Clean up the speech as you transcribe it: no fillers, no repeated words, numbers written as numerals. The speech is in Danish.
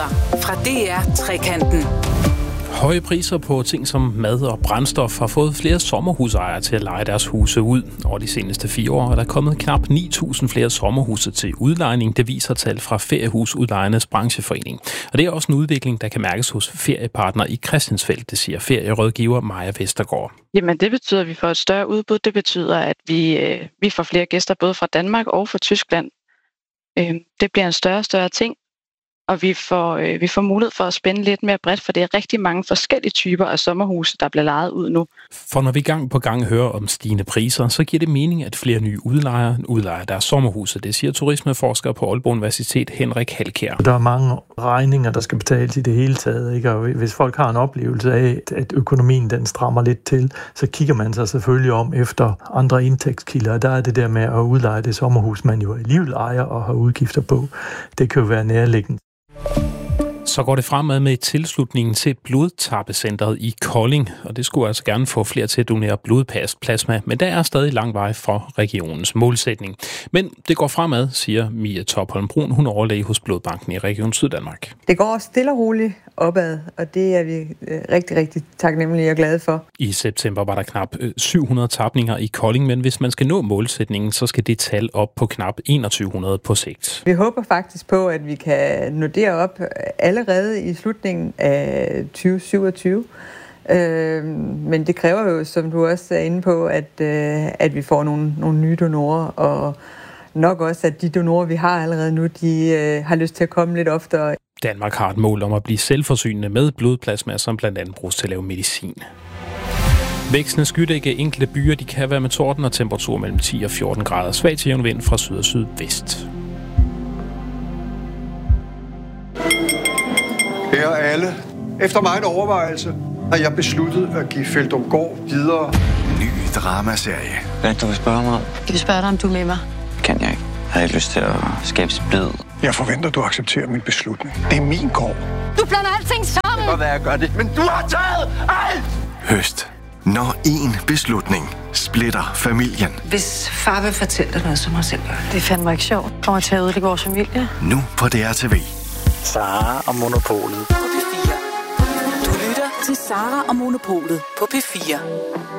nyheder fra DR Trekanten. Høje priser på ting som mad og brændstof har fået flere sommerhusejere til at leje deres huse ud. Over de seneste 4 år er der kommet knap 9.000 flere sommerhuse til udlejning. Det viser tal fra Feriehusudlejernes brancheforening. Og det er også en udvikling, der kan mærkes hos feriepartnere i Christiansfeld, det siger ferierådgiver Maja Vestergaard. Jamen det betyder, at vi får et større udbud. Det betyder, at vi får flere gæster både fra Danmark og fra Tyskland. Det bliver en større ting. Og vi får mulighed for at spænde lidt mere bredt, for det er rigtig mange forskellige typer af sommerhuse, der bliver lejet ud nu. For når vi gang på gang hører om stigende priser, så giver det mening, at flere nye udlejere udlejer deres sommerhuse. Det siger turismeforsker på Aalborg Universitet Henrik Halkjær. Der er mange regninger, der skal betales i det hele taget, ikke? Og hvis folk har en oplevelse af, at økonomien den strammer lidt til, så kigger man sig selvfølgelig om efter andre indtægtskilder. Der er det der med at udleje det sommerhus, man jo alligevel ejer og har udgifter på. Det kan jo være nærliggende. Så går det fremad med tilslutningen til blodtappecentret i Kolding, og det skulle altså gerne få flere til at donere blodplasma, men der er stadig lang vej fra regionens målsætning. Men det går fremad, siger Mia Topholm Brun, hun er overlæge hos Blodbanken i Region Syddanmark. Det går stille og roligt opad, og det er vi rigtig, rigtig taknemmelige og glade for. I september var der knap 700 tapninger i Kolding, men hvis man skal nå målsætningen, så skal det tal op på knap 2100 på sigt. Vi håber faktisk på, at vi kan nå derop allerede i slutningen af 2027. Men det kræver jo, som du også er inde på, at vi får nogle nye donorer, og nok også, at de donorer, vi har allerede nu, de har lyst til at komme lidt oftere. Danmark har et mål om at blive selvforsynende med blodplasma, som blandt andet bruges til at lave medicin. Vækstende skydække enkelte byer, de kan være med torden og temperatur mellem 10 og 14 grader. Svag til jævn vind fra syd og sydvest. Her alle. Efter meget overvejelse har jeg besluttet at give Feldumgaard videre. Ny dramaserie. Hvad du vil spørge mig? Jeg vil spørge dig, om du er med mig. Kan jeg ikke. Jeg har ikke lyst til at skabe splid. Jeg forventer, du accepterer min beslutning. Det er min gård. Du blander alting sammen! Det kan godt være, jeg gør det, men du har taget alt! Høst. Når én beslutning splitter familien. Hvis far vil fortælle dig noget, så må jeg selv gøre det. Det er fandme ikke sjovt. Kommer til at ødelægge vores familie. Nu på DRTV. Sara og Monopolet. På P4. Du lytter til Sara og Monopolet på P4.